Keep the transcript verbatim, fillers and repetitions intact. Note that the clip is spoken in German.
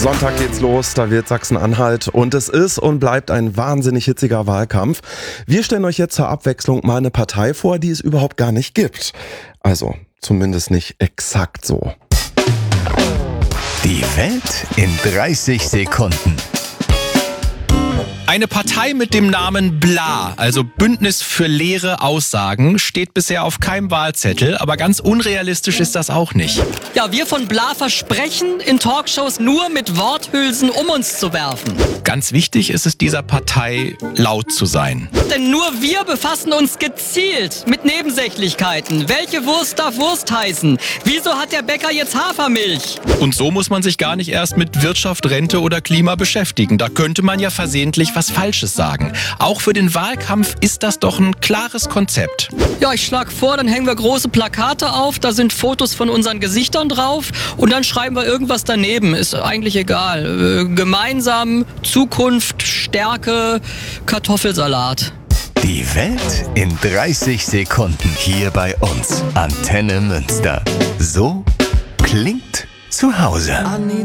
Sonntag geht's los, da wird Sachsen-Anhalt und es ist und bleibt ein wahnsinnig hitziger Wahlkampf. Wir stellen euch jetzt zur Abwechslung mal eine Partei vor, die es überhaupt gar nicht gibt. Also zumindest nicht exakt so. Die Welt in dreißig Sekunden. Eine Partei mit dem Namen BLA, also Bündnis für leere Aussagen, steht bisher auf keinem Wahlzettel, aber ganz unrealistisch ist das auch nicht. Ja, wir von BLA versprechen, in Talkshows nur mit Worthülsen um uns zu werfen. Ganz wichtig ist es dieser Partei, laut zu sein. Denn nur wir befassen uns gezielt mit Nebensächlichkeiten. Welche Wurst darf Wurst heißen? Wieso hat der Bäcker jetzt Hafermilch? Und so muss man sich gar nicht erst mit Wirtschaft, Rente oder Klima beschäftigen. Da könnte man ja versehentlich was Falsches sagen. Auch für den Wahlkampf ist das doch ein klares Konzept. Ja, ich schlage vor, dann hängen wir große Plakate auf, da sind Fotos von unseren Gesichtern drauf und dann schreiben wir irgendwas daneben. Ist eigentlich egal. Äh, gemeinsam, Zukunft, Stärke, Kartoffelsalat. Die Welt in dreißig Sekunden hier bei uns. Antenne Münster. So klingt zu Hause.